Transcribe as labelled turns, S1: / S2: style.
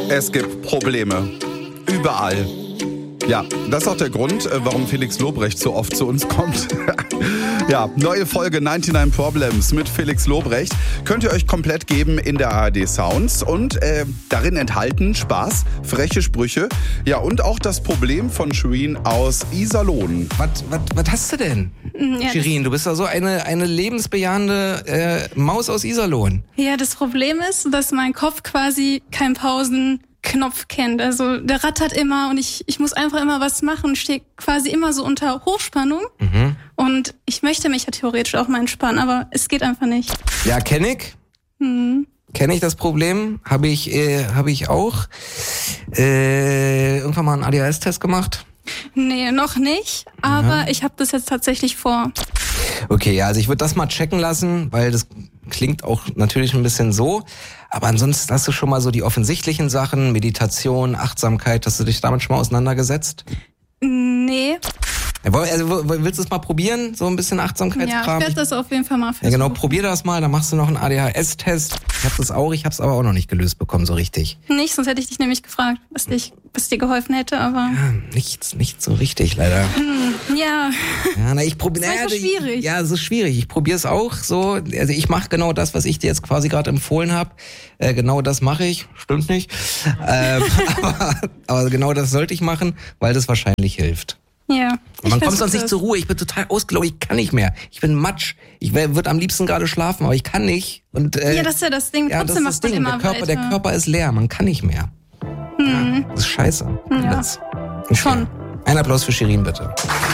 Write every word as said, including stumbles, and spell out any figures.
S1: Es gibt Probleme. Überall. Ja, das ist auch der Grund, warum Felix Lobrecht so oft zu uns kommt. Ja, neue Folge neunundneunzig Problems mit Felix Lobrecht könnt ihr euch komplett geben in der A R D Sounds und äh, darin enthalten Spaß, freche Sprüche, ja und auch das Problem von Shirin aus Iserlohn.
S2: Was, was, was hast du denn, ja, Shirin? Du bist ja so eine, eine lebensbejahende äh, Maus aus Iserlohn.
S3: Ja, das Problem ist, dass mein Kopf quasi kein Pausenknopf kennt. Also der rattert immer und ich, ich muss einfach immer was machen und stehe quasi immer so unter Hochspannung. Mhm. Und ich möchte mich ja theoretisch auch mal entspannen, aber es geht einfach nicht.
S2: Ja, kenn ich. Mhm. Kenne ich das Problem? Habe ich, äh, habe ich auch äh, irgendwann mal einen A D H S-Test gemacht?
S3: Nee, noch nicht, aber ja. Ich habe das jetzt tatsächlich vor.
S2: Okay, ja, also ich würde das mal checken lassen, weil das klingt auch natürlich ein bisschen so. Aber ansonsten hast du schon mal so die offensichtlichen Sachen, Meditation, Achtsamkeit, hast du dich damit schon mal auseinandergesetzt?
S3: Nee.
S2: Also, willst du es mal probieren? So ein bisschen Achtsamkeitskram?
S3: Ja, ich werde das auf jeden Fall mal versuchen.
S2: Ja, genau, probier das mal, dann machst du noch einen A D H S-Test. Ich hab das auch, ich hab's aber auch noch nicht gelöst bekommen, so richtig.
S3: Nicht, sonst hätte ich dich nämlich gefragt, was, dich, was dir geholfen hätte, aber...
S2: Ja, nichts, nicht so richtig, leider.
S3: Hm, ja.
S2: Ja, na, ich probiere...
S3: Das ist so schwierig.
S2: Ja, es ist schwierig. Ich probiere es auch so. Also ich mache genau das, was ich dir jetzt quasi gerade empfohlen habe. Äh, genau das mache ich. Stimmt nicht. ähm, aber, aber genau das sollte ich machen, weil das wahrscheinlich hilft.
S3: Ja.
S2: Und man kommt sonst nicht zur Ruhe. Ich bin total ausgelaugt. Ich kann nicht mehr. Ich bin matsch. Ich würde am liebsten gerade schlafen, aber ich kann nicht. Und, äh,
S3: ja, das ist ja das Ding.
S2: Ja,
S3: Trotzdem
S2: das ist das
S3: macht
S2: Ding.
S3: man immer
S2: Der Körper,
S3: weiter.
S2: der Körper ist leer. Man kann nicht mehr.
S3: Hm.
S2: Ja, das ist scheiße.
S3: Ja.
S2: Das ist schon. Ein Applaus für Shirin, bitte.